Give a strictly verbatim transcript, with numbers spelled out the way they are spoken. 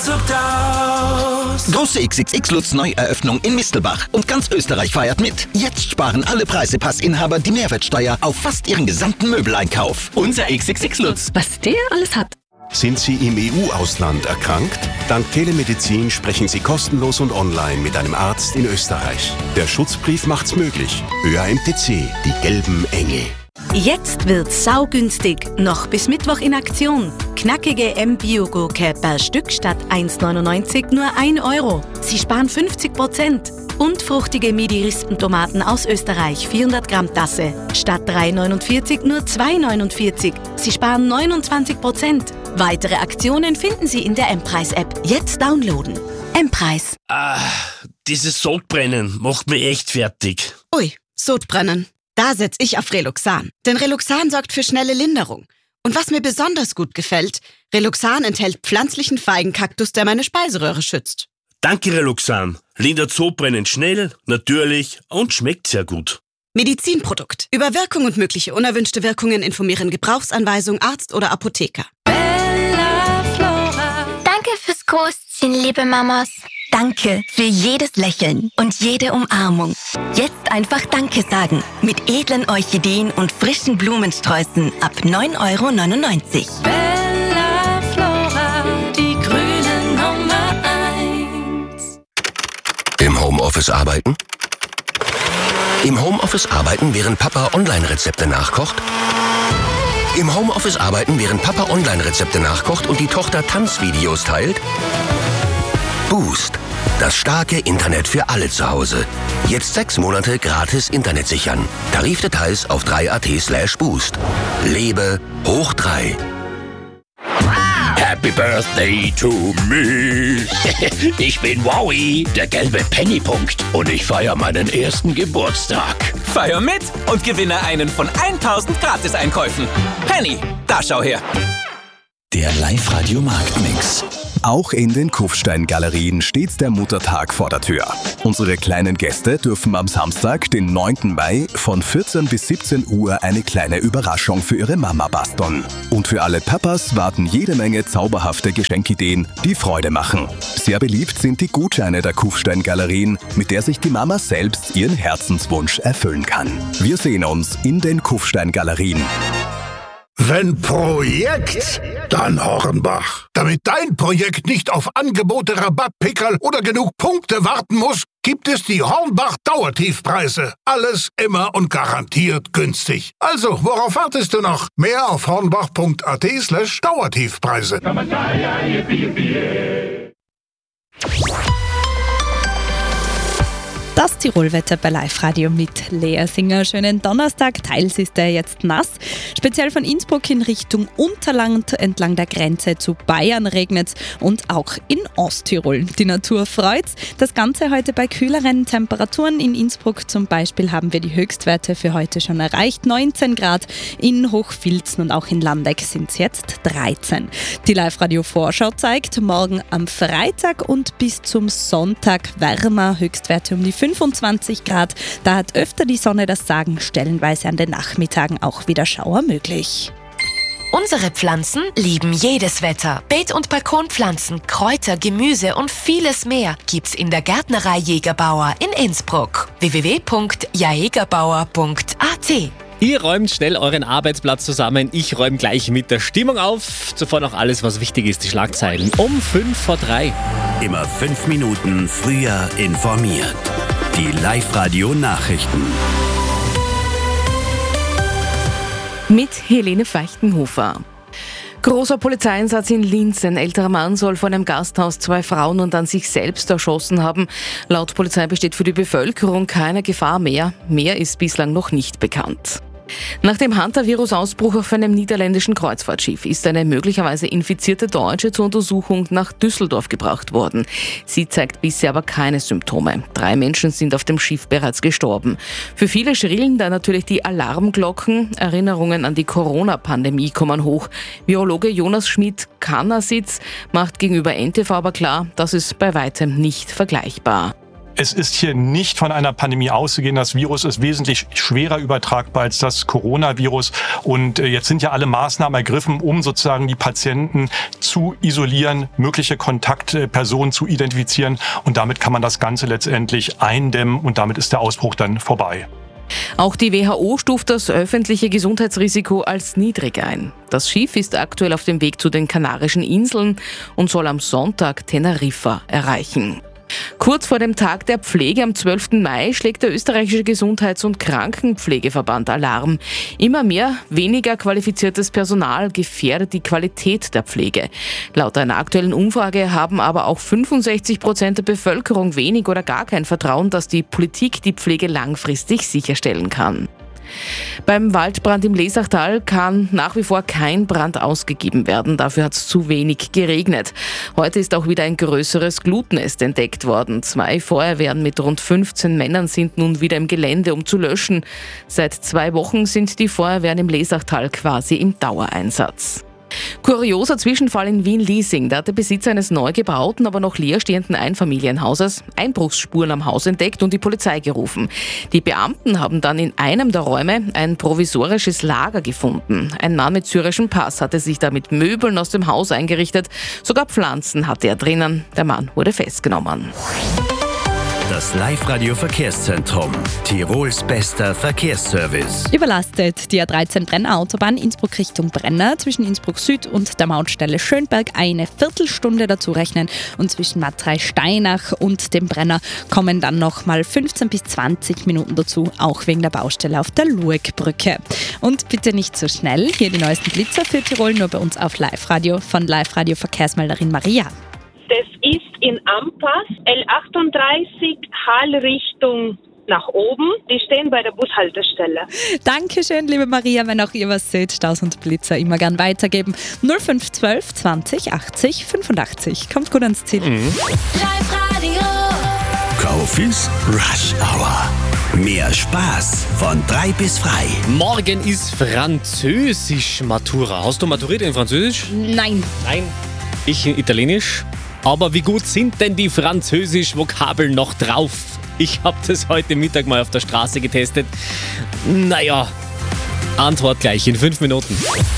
bevorzugt aus. Große X X X-Lutz-Neueröffnung in Mistelbach. Und ganz Österreich feiert mit. Jetzt sparen alle Preisepassinhaber die Mehrwertsteuer auf fast ihren gesamten Möbeleinkauf. Unser X X X-Lutz. Was der alles hat. Sind Sie im E U-Ausland erkrankt? Dank Telemedizin sprechen Sie kostenlos und online mit einem Arzt in Österreich. Der Schutzbrief macht's möglich. Ö A M T C, die gelben Engel. Jetzt wird's saugünstig. Noch bis Mittwoch in Aktion. Knackige M-Bio-Gurke per Stück statt eins neunundneunzig nur ein Euro. Sie sparen fünfzig Prozent. Und fruchtige Midi-Rispentomaten aus Österreich, vierhundert Gramm Tasse. Statt drei neunundvierzig nur zwei neunundvierzig. Sie sparen neunundzwanzig Prozent. Weitere Aktionen finden Sie in der M-Preis-App. Jetzt downloaden. M-Preis. Ah, dieses Sodbrennen macht mich echt fertig. Ui, Sodbrennen. Da setz ich auf Reloxan. Denn Reloxan sorgt für schnelle Linderung. Und was mir besonders gut gefällt, Reloxan enthält pflanzlichen Feigenkaktus, der meine Speiseröhre schützt. Danke, Reloxan. Lindert Sodbrennen schnell, natürlich und schmeckt sehr gut. Medizinprodukt. Über Wirkung und mögliche unerwünschte Wirkungen informieren Gebrauchsanweisung, Arzt oder Apotheker. Bella Flora. Danke fürs Großziehen, liebe Mamas. Danke für jedes Lächeln und jede Umarmung. Jetzt einfach Danke sagen. Mit edlen Orchideen und frischen Blumensträußen ab neun Euro neunundneunzig. Bella Flora, die grüne Nummer eins. Im Homeoffice arbeiten? Im Homeoffice arbeiten, während Papa Online-Rezepte nachkocht? Im Homeoffice arbeiten, während Papa Online-Rezepte nachkocht und die Tochter Tanzvideos teilt? Boost. Das starke Internet für alle zu Hause. Jetzt sechs Monate gratis Internet sichern. Tarifdetails auf drei punkt at slash boost. Lebe hoch drei. Happy Birthday to me. Ich bin Wowie, der gelbe Pennypunkt. Und ich feiere meinen ersten Geburtstag. Feier mit und gewinne einen von tausend Gratis-Einkäufen. Penny, da schau her. Der Live-Radio-Marktmix. Auch in den Kufstein-Galerien steht der Muttertag vor der Tür. Unsere kleinen Gäste dürfen am Samstag, den neunten Mai, von vierzehn bis siebzehn Uhr eine kleine Überraschung für ihre Mama basteln. Und für alle Papas warten jede Menge zauberhafte Geschenkideen, die Freude machen. Sehr beliebt sind die Gutscheine der Kufstein-Galerien, mit der sich die Mama selbst ihren Herzenswunsch erfüllen kann. Wir sehen uns in den Kufstein-Galerien. Wenn Projekt, dann Hornbach. Damit dein Projekt nicht auf Angebote, Rabattpickerl oder genug Punkte warten muss, gibt es die Hornbach Dauertiefpreise. Alles immer und garantiert günstig. Also, worauf wartest du noch? Mehr auf hornbach punkt at slash Dauertiefpreise. Das Tirolwetter bei Live-Radio mit Lea Singer. Schönen Donnerstag. Teils ist er jetzt nass. Speziell von Innsbruck in Richtung Unterland entlang der Grenze zu Bayern regnet es und auch in Osttirol. Die Natur freut's. Das Ganze heute bei kühleren Temperaturen. In Innsbruck zum Beispiel haben wir die Höchstwerte für heute schon erreicht. neunzehn Grad. In Hochfilzen und auch in Landeck sind es jetzt dreizehn. Die Live-Radio-Vorschau zeigt, morgen am Freitag und bis zum Sonntag wärmer. Höchstwerte um die fünfundzwanzig Grad. Da hat öfter die Sonne das Sagen, stellenweise an den Nachmittagen auch wieder Schauer möglich. Unsere Pflanzen lieben jedes Wetter. Beet- und Balkonpflanzen, Kräuter, Gemüse und vieles mehr gibt's in der Gärtnerei Jägerbauer in Innsbruck. w w w punkt jaegerbauer punkt a t. Ihr räumt schnell euren Arbeitsplatz zusammen. Ich räume gleich mit der Stimmung auf. Zuvor noch alles, was wichtig ist, die Schlagzeilen um fünf vor drei. Immer fünf Minuten früher informiert. Die Live-Radio-Nachrichten. Mit Helene Feichtenhofer. Großer Polizeieinsatz in Linz. Ein älterer Mann soll vor einem Gasthaus zwei Frauen und dann sich selbst erschossen haben. Laut Polizei besteht für die Bevölkerung keine Gefahr mehr. Mehr ist bislang noch nicht bekannt. Nach dem Hantavirus-Ausbruch auf einem niederländischen Kreuzfahrtschiff ist eine möglicherweise infizierte Deutsche zur Untersuchung nach Düsseldorf gebracht worden. Sie zeigt bisher aber keine Symptome. Drei Menschen sind auf dem Schiff bereits gestorben. Für viele schrillen da natürlich die Alarmglocken. Erinnerungen an die Corona-Pandemie kommen hoch. Virologe Jonas Schmidt-Kannersitz macht gegenüber N T V aber klar, das ist bei weitem nicht vergleichbar. Es ist hier nicht von einer Pandemie auszugehen. Das Virus ist wesentlich schwerer übertragbar als das Coronavirus. Und jetzt sind ja alle Maßnahmen ergriffen, um sozusagen die Patienten zu isolieren, mögliche Kontaktpersonen zu identifizieren. Und damit kann man das Ganze letztendlich eindämmen und damit ist der Ausbruch dann vorbei. Auch die W H O stuft das öffentliche Gesundheitsrisiko als niedrig ein. Das Schiff ist aktuell auf dem Weg zu den Kanarischen Inseln und soll am Sonntag Teneriffa erreichen. Kurz vor dem Tag der Pflege am zwölften Mai schlägt der österreichische Gesundheits- und Krankenpflegeverband Alarm. Immer mehr weniger qualifiziertes Personal gefährdet die Qualität der Pflege. Laut einer aktuellen Umfrage haben aber auch fünfundsechzig Prozent der Bevölkerung wenig oder gar kein Vertrauen, dass die Politik die Pflege langfristig sicherstellen kann. Beim Waldbrand im Lesachtal kann nach wie vor kein Brand ausgegeben werden. Dafür hat es zu wenig geregnet. Heute ist auch wieder ein größeres Glutnest entdeckt worden. Zwei Feuerwehren mit rund fünfzehn Männern sind nun wieder im Gelände, um zu löschen. Seit zwei Wochen sind die Feuerwehren im Lesachtal quasi im Dauereinsatz. Kurioser Zwischenfall in Wien-Liesing. Da hat der Besitzer eines neu gebauten, aber noch leerstehenden Einfamilienhauses Einbruchsspuren am Haus entdeckt und die Polizei gerufen. Die Beamten haben dann in einem der Räume ein provisorisches Lager gefunden. Ein Mann mit syrischem Pass hatte sich da mit Möbeln aus dem Haus eingerichtet. Sogar Pflanzen hatte er drinnen. Der Mann wurde festgenommen. Das Live-Radio-Verkehrszentrum. Tirols bester Verkehrsservice. Überlastet die A dreizehn Brenner Autobahn Innsbruck Richtung Brenner zwischen Innsbruck Süd und der Mautstelle Schönberg eine Viertelstunde dazu rechnen und zwischen Matrei Steinach und dem Brenner kommen dann nochmal fünfzehn bis zwanzig Minuten dazu, auch wegen der Baustelle auf der Luegbrücke. Und bitte nicht so schnell, hier die neuesten Blitzer für Tirol nur bei uns auf Live-Radio von Live-Radio-Verkehrsmelderin Maria. Das ist in Ampass, L achtunddreißig, Hall-Richtung nach oben. Die stehen bei der Bushaltestelle. Dankeschön, liebe Maria. Wenn auch ihr was seht, Staus und Blitzer immer gern weitergeben. null fünf eins zwei zwanzig achtzig fünfundachtzig. Kommt gut ans Ziel. Mhm. Live-Radio. Kofis Rush Hour. Mehr Spaß von drei bis frei. Morgen ist Französisch-Matura. Hast du maturiert in Französisch? Nein. Nein. Ich in Italienisch. Aber wie gut sind denn die Französisch-Vokabeln noch drauf? Ich habe das heute Mittag mal auf der Straße getestet. Naja, Antwort gleich in fünf Minuten.